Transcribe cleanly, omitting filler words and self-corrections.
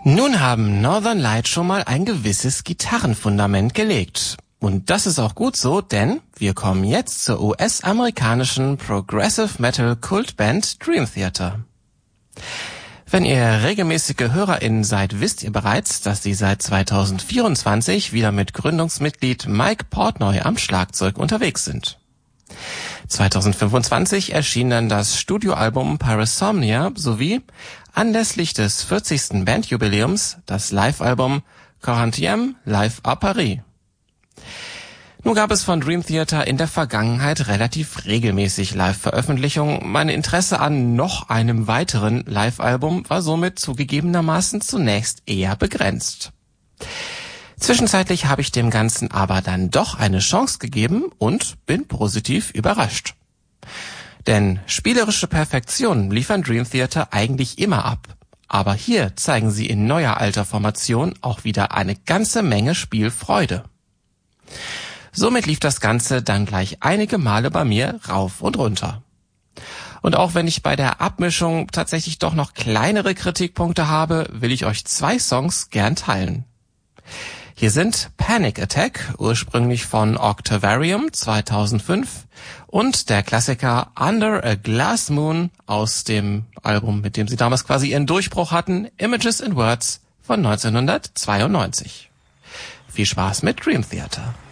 Nun haben Northern Light schon mal ein gewisses Gitarrenfundament gelegt. Und das ist auch gut so, denn wir kommen jetzt zur US-amerikanischen Progressive Metal Kultband Dream Theater. Wenn ihr regelmäßige HörerInnen seid, wisst ihr bereits, dass sie seit 2024 wieder mit Gründungsmitglied Mike Portnoy am Schlagzeug unterwegs sind. 2025 erschien dann das Studioalbum Parasomnia sowie anlässlich des 40. Bandjubiläums das Live-Album 40e Live à Paris. Nun gab es von Dream Theater in der Vergangenheit relativ regelmäßig Live-Veröffentlichungen. Mein Interesse an noch einem weiteren Live-Album war somit zugegebenermaßen zunächst eher begrenzt. Zwischenzeitlich habe ich dem Ganzen aber dann doch eine Chance gegeben und bin positiv überrascht. Denn spielerische Perfektion liefern Dream Theater eigentlich immer ab. Aber hier zeigen sie in neuer alter Formation auch wieder eine ganze Menge Spielfreude. Somit lief das Ganze dann gleich einige Male bei mir rauf und runter. Und auch wenn ich bei der Abmischung tatsächlich doch noch kleinere Kritikpunkte habe, will ich euch 2 Songs gern teilen. Hier sind Panic Attack, ursprünglich von Octavarium 2005, und der Klassiker Under a Glass Moon aus dem Album, mit dem sie damals quasi ihren Durchbruch hatten, Images and Words von 1992. Viel Spaß mit Dream Theater.